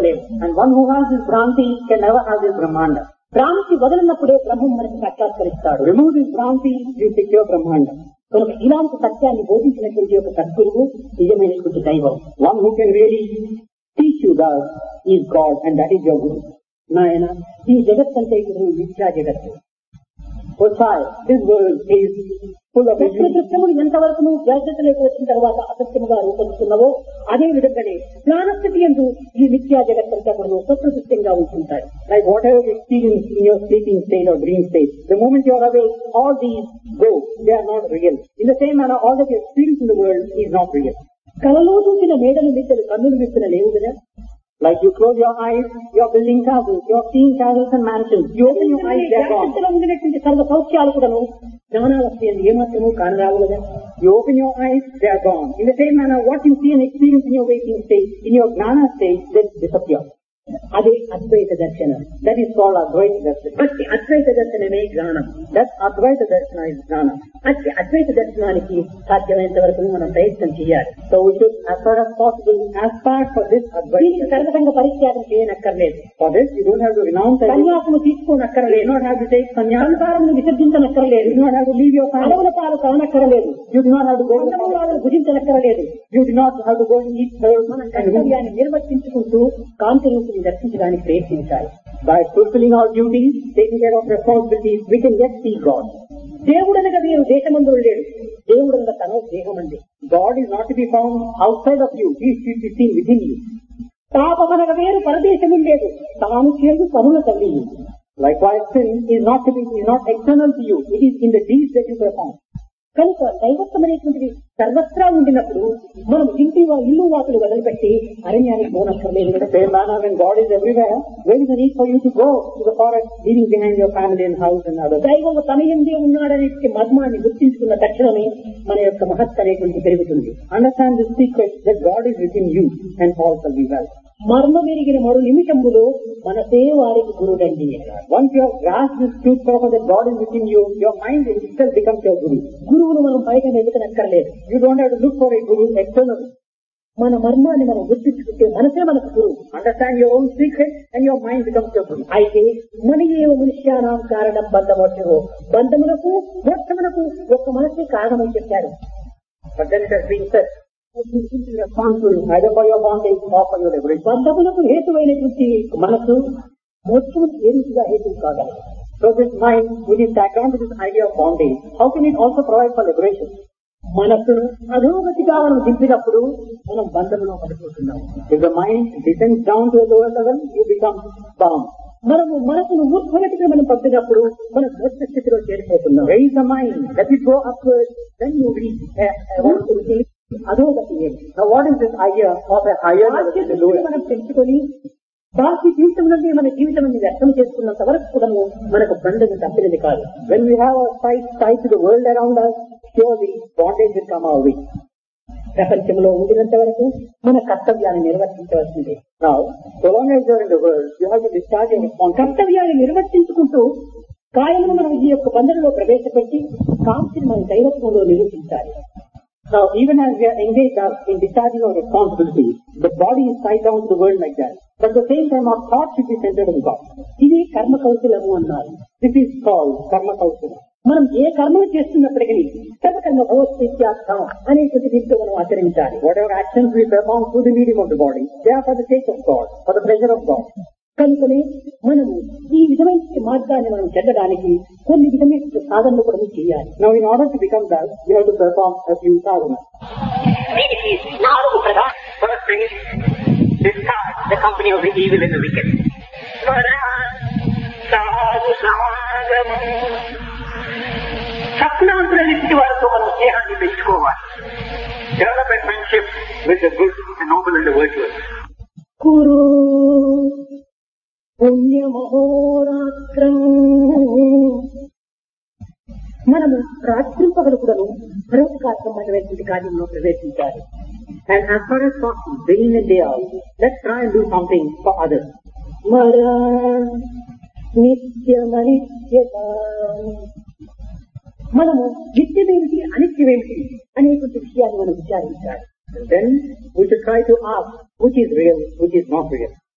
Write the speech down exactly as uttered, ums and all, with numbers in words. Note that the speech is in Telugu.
పొందలేము. And one who has this Bhranti can never have this Brahmanda. భ్రాంతి వదిలినప్పుడే బ్రహ్మం మనకు సాక్షాత్కరిస్తాడు. Remove this Bhranti, you secure Brahmanda. కనుక ఇలాంటి సత్యాన్ని బోధించినటువంటి ఒక సద్గురువు నిజమైనటువంటి దైవం. One who can really teach you that is God and that is your Guru. నాయన ఈ జగత్తంటే ఇది మిథ్యా జగత్తు. Oh child, this world is full of illusions. దృశ్యములు ఎంతవరకు నువ్వు జాగ్రత్తలోకి వచ్చిన తర్వాత అసత్యముగా రూపొందుతున్నావో అదే విధంగానే జ్ఞానస్థితి యందు ఈ మిథ్యా జగత్తంతా కూడా సత్యదృశ్యంగా ఉంటుంటాయి. Like whatever you experience in your sleeping state or dream state, the moment you are awake, all these go. They are not real. In the same manner, all that you experience in the world is not real. కలలో చూసిన మేడలు మిద్దలు కన్నులు విప్పిన లేవు కదా. Like you close your eyes, you are building castles, you are seeing castles and mansions. You open your eyes, they are gone. జాగ్రత్తలో ఉండినటువంటి సర్వ సౌఖ్యాలు కూడాను జ్ఞానాలస్య ఏమాత్రము కానరావు కదా. You open your eyes, they are gone. In the same manner, what you see and experience in your waking state, in your gnana state, they disappear. అదే అద్వైత దర్శనం. That is called Advaita Darshana. అట్టి అద్వైత దర్శనమే జ్ఞానం. That Advaita Darshana is gnana. అట్టి అద్వైత దర్శనానికి సాధ్యమైనంత వరకు మనం ప్రయత్నం చేయాలి. So we should, as far as possible, aspire for this దీనికి Advaita. సర్వసంగ పరిత్యాగం చేయనక్కర్లేదు. For this, you don't have to renounce everything. సన్యాసము You తీసుకోనక్కర్లేదు. do not have to take sannyasa. సంసారమును విసర్జించనక్కర్లేదు. You do not have to leave your family. అడవుల పాలు కానక్కర్లేదు. You do not have to go to the forest. పంచభూతాలను భుజించనక్కర్లేదు. You do not have to go and eat herbs మన and roots. కర్తవ్యాన్ని నిర్వర్తించుకుంటూ కాంతి రూపుని దర్శించడానికి ప్రయత్నించాలి. By fulfilling our duties, taking care of responsibilities, we can yet see God. దేవుడనగా వీరు దేశమందు లేడు. దేవుడనగా తన దేహమంది. God is not to be found outside of you. He should be seen within you. పాపమనగా వేరు పరదేశము లేదు. తాను చేరు పనుల తల్లి. Likewise, sin is not to be, is not external to you. It is in the deeds that you perform. కనుక దైవత్వం అనేటువంటిది సర్వత్రా ఉండినప్పుడు మనం ఇంటి వా- ఇల్లు వాకులు వదిలిపెట్టి అరణ్యానికి పోనక్కర్లేదు కదా. Same manner, when God is everywhere, where is the need for you to go to the forest, leaving behind your family and house and others? దైవం తన ఎందే ఉన్నాడనే మర్మాన్ని గుర్తించుకున్న తక్షణమే మన యొక్క మహత్ అనేటువంటి పెరుగుతుంది. Understand the secret that God is within you and all shall be well. మర్మ మెరిగిన మరో నిమిషంలో మనసే వారికి గురుడండి. Once you have grasped this truth proper that God is within you, your mind itself becomes your Guru. గురువును మనం బయట వెతుకనక్కర్లేదు. You don't have to look for a Guru externally. మన మర్మాన్ని మనం గుర్తించుకుంటే మనసే మనకు గురువు. Understand your own secret and your mind becomes your Guru. అయితే మన ఏవ మనుష్యానాం కారణం బంధమోక్షో బంధములకు మోక్షములకు ఒక్క మనసే కారణమని చెప్పారు. But then it has been said, you should be responsible either for your bondage or for your liberation. బంధములకు హేతువైనటువంటి మనసు మోక్షముకు ఏ రీతిగా హేతువు కాగలదు. So this mind, which is tagged on to this idea of bondage, how can it also provide for liberation? మనసును అధోగతిగా మనం దింపినప్పుడు మనం బంధంలో పడిపోతున్నాం. If the mind descends down to a lower level, you become bound. మనము మనసును ఊర్ధ్వగతిగా మనం పంపినప్పుడు మనం మోక్ష స్థితిలో చేరిపోతున్నాం. Raise the mind, let it go upwards, then you reach a, a, అధోగతి ఏమి? Now what is this idea of a higher level బాహ్య than the దృష్టిని lower? మనం పెంచుకొని బాహ్య జీవితం నుండి మన జీవితం వ్యక్తం చేసుకున్నంత వరకు కూడా మనకు బంధం తప్పినది కాదు. When we have our sight tied to the world around us, surely bondage will come our way. ప్రపంచంలో ఉండినంత వరకు మన కర్తవ్యాన్ని నిర్వర్తించవలసిందే. Now, so long as you are in the world, you have to discharge your responsibility. కర్తవ్యాన్ని నిర్వర్తించుకుంటూ కాయమును మనం ఈ యొక్క బంధంలో ప్రవేశపెట్టి కాంతిని మన దైవత్వంలో నిరూపించాలి. Now, even as we are engaged in discharging our responsibility, the body is tied down to the world like that. But at the same time, our thought should be centered on God. ఇది కర్మ కౌశలము అన్నారు. This is called karma kausala. మనం ఏ కర్మలు చేస్తున్నప్పటికీ సర్వకర్మ భగవత్ప్రీత్యార్థం అనేటువంటి దీంతో మనం ఆచరించాలి. Whatever actions we perform through the medium of the body, they are for the sake of God, for the pleasure of God. కనుకనే మనము ఈ విధమైన మార్గాన్ని మనం చెందడానికి కొన్ని విధమైన సాధనలు కూడా చేయాలి. Now, in order to become that, you have to perform a few sadhanas. దీనికి నాలుగు ప్రధాన First thing is, discard the company of the evil and the wicked. సప్నాంతులన్నింటి వారితో మనం స్నేహాన్ని పెంచుకోవాలి. Develop a friendship with the good, the noble and the virtuous. కురు పుణ్యమహోరాత్రం మనము రాత్రి పగలు కూడాను పరోపకారమైనటువంటి కార్యంలో ప్రవేశించాలి. And as far as possible, day in and day out, let's try and do something for others. మర నిత్యమనిత్యత మనము నిత్యమేమిటి అనిత్యమేమిటి అనేటువంటి విషయాన్ని మనం విచారించాలి. And then we should try to ask which is real, which is not real.